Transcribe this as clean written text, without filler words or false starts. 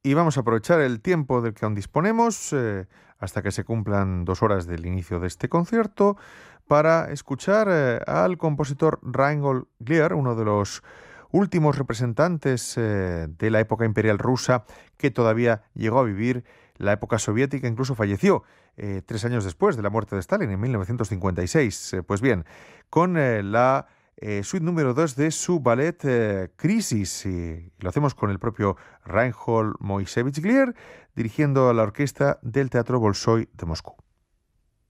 y vamos a aprovechar el tiempo del que aún disponemos hasta que se cumplan 2 horas del inicio de este concierto para escuchar al compositor Reinhold Glier, uno de los últimos representantes de la época imperial rusa que todavía llegó a vivir la época soviética, incluso falleció 3 años después de la muerte de Stalin, en 1956. Pues bien, con la suite número 2 de su ballet Crisis, y lo hacemos con el propio Reinhold Moisevich Glier, dirigiendo a la orquesta del Teatro Bolshoi de Moscú.